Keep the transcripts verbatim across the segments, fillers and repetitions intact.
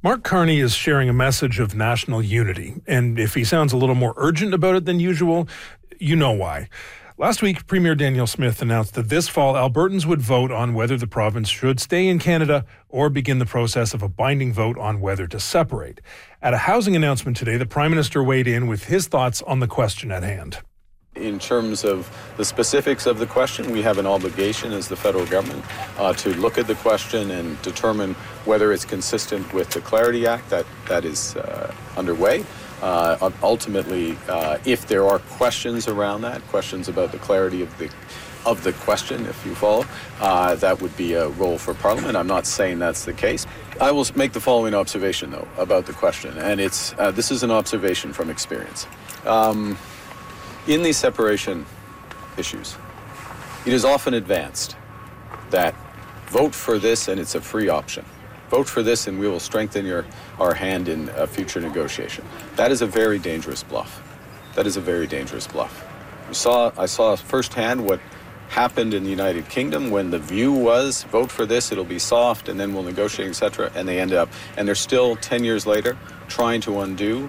Mark Carney is sharing a message of national unity, and if he sounds a little more urgent about it than usual, you know why. Last week, Premier Danielle Smith announced that this fall, Albertans would vote on whether the province should stay in Canada or begin the process of a binding vote on whether to separate. At a housing announcement today, the Prime Minister weighed in with his thoughts on the question at hand. In terms of the specifics of the question, we have an obligation as the federal government uh, to look at the question and determine whether it's consistent with the Clarity Act that, that is uh, underway. Uh, ultimately, uh, if there are questions around that, questions about the clarity of the of the question, if you follow, uh, that would be a role for Parliament. I'm not saying that's the case. I will make the following observation, though, about the question, and it's uh, this is an observation from experience. Um, In these separation issues, it is often advanced that vote for this and it's a free option. Vote for this and we will strengthen your, our hand in a future negotiation. That is a very dangerous bluff. That is a very dangerous bluff. We saw, I saw firsthand what happened in the United Kingdom when the view was vote for this, it'll be soft, and then we'll negotiate, et cetera, and they ended up, and they're still ten years later trying to undo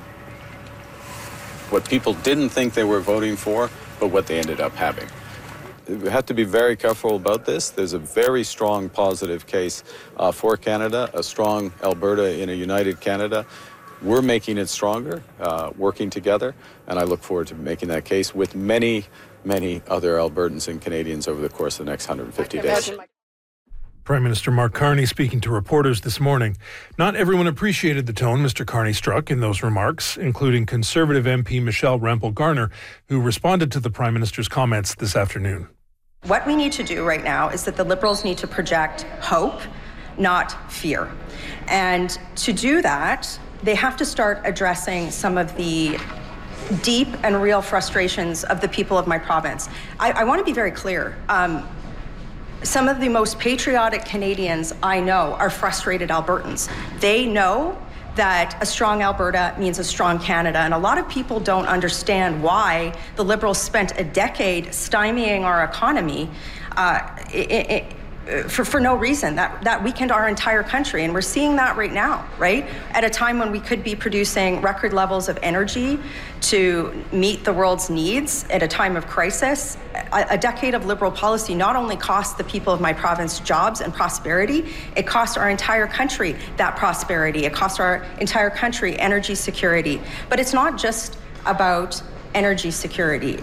what people didn't think they were voting for, but what they ended up having. We have to be very careful about this. There's a very strong positive case uh, for Canada, a strong Alberta in a united Canada. We're making it stronger, uh, working together, and I look forward to making that case with many, many other Albertans and Canadians over the course of the next one hundred fifty days. Prime Minister Mark Carney speaking to reporters this morning. Not everyone appreciated the tone Mister Carney struck in those remarks, including Conservative M P Michelle Rempel-Garner, who responded to the Prime Minister's comments this afternoon. What we need to do right now is that the Liberals need to project hope, not fear. And to do that, they have to start addressing some of the deep and real frustrations of the people of my province. I, I want to be very clear. Um, Some of the most patriotic Canadians I know are frustrated Albertans. They know that a strong Alberta means a strong Canada, and a lot of people don't understand why the Liberals spent a decade stymieing our economy uh, it, it, For, for no reason. That, that weakened our entire country, and we're seeing that right now, right? At a time when we could be producing record levels of energy to meet the world's needs at a time of crisis. A, a decade of Liberal policy not only cost the people of my province jobs and prosperity, it cost our entire country that prosperity. It cost our entire country energy security. But it's not just about energy security.